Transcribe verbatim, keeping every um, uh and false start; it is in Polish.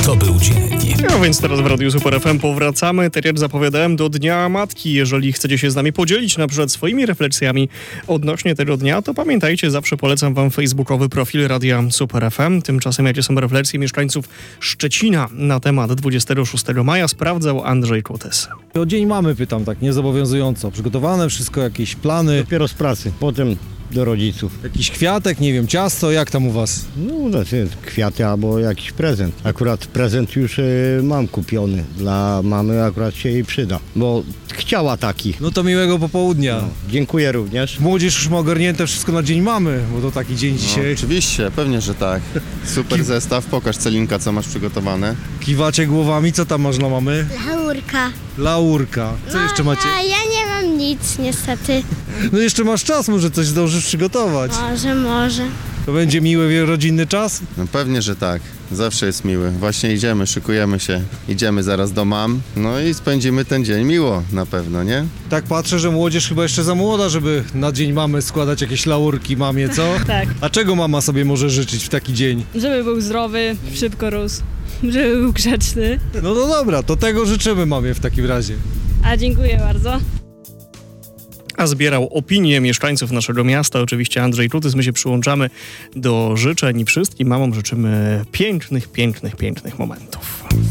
to był dzień. No więc teraz w Radiu Super F M powracamy, tak jak zapowiadałem, do Dnia Matki. Jeżeli chcecie się z nami podzielić na przykład swoimi refleksjami odnośnie tego dnia, to pamiętajcie, zawsze polecam wam facebookowy profil Radia Super F M. Tymczasem jakie są refleksje mieszkańców Szczecina na temat dwudziestego szóstego maja, sprawdzał Andrzej Kłotys. O dzień mamy, pytam tak niezobowiązująco. Przygotowane wszystko, jakieś plany? Dopiero z pracy, potem do rodziców. Jakiś kwiatek, nie wiem, ciasto, jak tam u was? No, znaczy kwiaty albo jakiś prezent. Akurat prezent już y, mam kupiony. Dla mamy akurat się jej przyda, bo chciała taki. No to miłego popołudnia. No, dziękuję również. Młodzież już ma ogarnięte wszystko na dzień mamy, bo to taki dzień dzisiaj. No, oczywiście, pewnie, że tak. Super zestaw. Pokaż, Celinka, co masz przygotowane. Kiwacie głowami, co tam masz dla mamy? Laurka. Laurka. Co jeszcze macie? A ja nie mam nic niestety. No jeszcze masz czas, może coś zdążysz przygotować. Może, może. To będzie miły rodzinny czas? No pewnie, że tak. Zawsze jest miły. Właśnie idziemy, szykujemy się. Idziemy zaraz do mam. No i spędzimy ten dzień miło na pewno, nie? Tak patrzę, że młodzież chyba jeszcze za młoda, żeby na dzień mamy składać jakieś laurki mamie, co? Tak. A czego mama sobie może życzyć w taki dzień? Żeby był zdrowy, szybko rósł, żeby był grzeczny. No no dobra, to tego życzymy mamie w takim razie. A dziękuję bardzo. A zbierał opinie mieszkańców naszego miasta. Oczywiście Andrzej Kłotys. My się przyłączamy do życzeń i wszystkim mamom życzymy pięknych, pięknych, pięknych momentów.